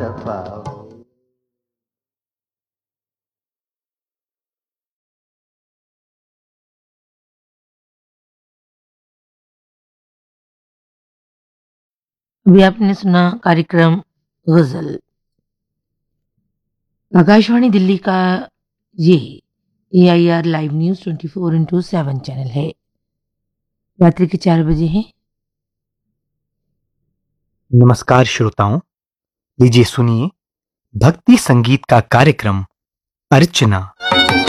दफा हो। अभी आपने सुना कार्यक्रम गजल। आकाशवाणी दिल्ली का ये AIR लाइव न्यूज 24/7 चैनल है। रात्रि के 4 बजे हैं। नमस्कार श्रोताओं, लीजिए सुनिए भक्ति संगीत का कार्यक्रम अर्चना।